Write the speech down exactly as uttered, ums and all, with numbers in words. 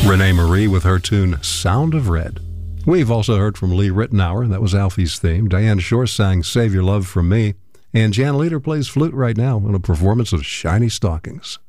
Renee Marie with her tune Sound of Red. We've also heard from Lee Ritenour. That was Alfie's theme. Diane Shore sang Save Your Love From Me. And Jan Leader plays flute right now in a performance of Shiny Stockings.